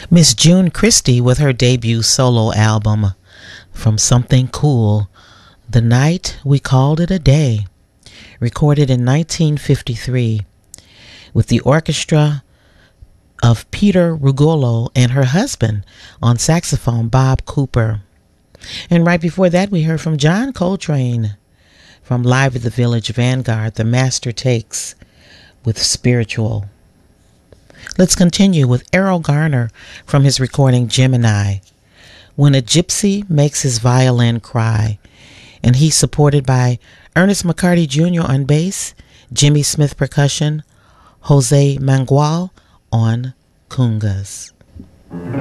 Miss June Christy with her debut solo album, From Something Cool, The Night We Called It a Day, recorded in 1953 with the orchestra of Peter Rugolo and her husband on saxophone, Bob Cooper. And right before that, we heard from John Coltrane from Live at the Village Vanguard, The Master Takes with Spiritual. Let's continue with Errol Garner from his recording Gemini, When a Gypsy Makes His Violin Cry. And he's supported by Ernest McCarty Jr. on bass, Jimmy Smith percussion, Jose Mangual on congas.